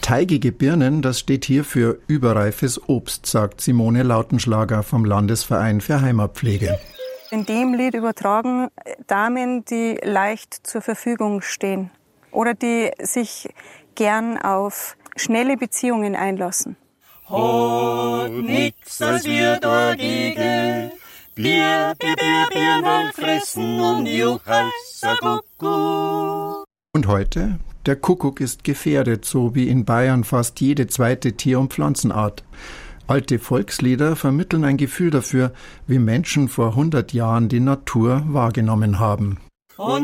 Teigige Birnen, das steht hier für überreifes Obst, sagt Simone Lautenschlager vom Landesverein für Heimatpflege. In dem Lied übertragen Damen, die leicht zur Verfügung stehen oder die sich gern auf schnelle Beziehungen einlassen. Hat nix als wir dagegen, Birnen fressen und Juchals a Kuckuck. Und heute? Der Kuckuck ist gefährdet, so wie in Bayern fast jede zweite Tier- und Pflanzenart. Alte Volkslieder vermitteln ein Gefühl dafür, wie Menschen vor 100 Jahren die Natur wahrgenommen haben. Und